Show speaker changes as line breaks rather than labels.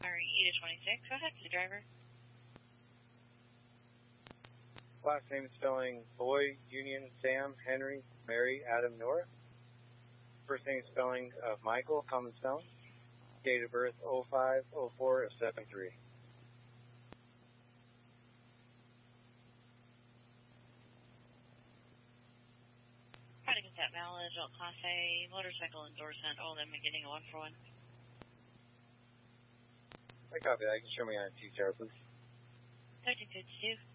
Alright, E-26, go ahead, the driver.
Last name spelling Boy, Union, Sam, Henry, Mary, Adam, Nora. First name spelling of Michael, common spelling. Date of birth 05/04/73.
Try to get that mileage on Class A, motorcycle endorsement, all of them are getting a 1-for-1.
I copy that. You can show me on a T-chart, please.
1352.